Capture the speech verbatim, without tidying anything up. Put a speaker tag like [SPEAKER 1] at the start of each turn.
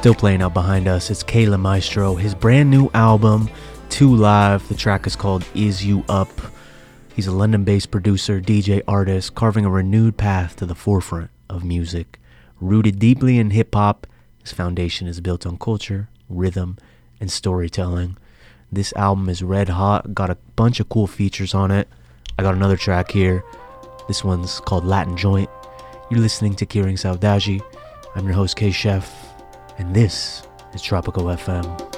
[SPEAKER 1] Still playing out behind us, it's Kayla Maestro, his brand new album, Two Live. The track is called Is You Up. He's a London-based producer, D J, artist, carving a renewed path to the forefront of music. Rooted deeply in hip-hop, his foundation is built on culture, rhythm, and storytelling. This album is red hot, got a bunch of cool features on it. I got another track here. This one's called Latin Joint. You're listening to Kiring Saudade. I'm your host, K-Chef, and this is Tropical F M.